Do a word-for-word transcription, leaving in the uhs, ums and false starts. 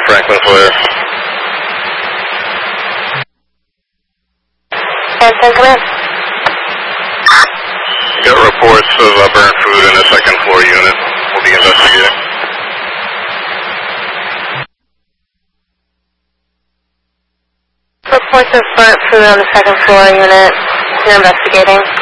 Franklin Flare. Hanson, come in. Got reports of uh, burnt food in the second floor unit. We'll be investigating. Reports of burnt food on the second floor unit. You're investigating.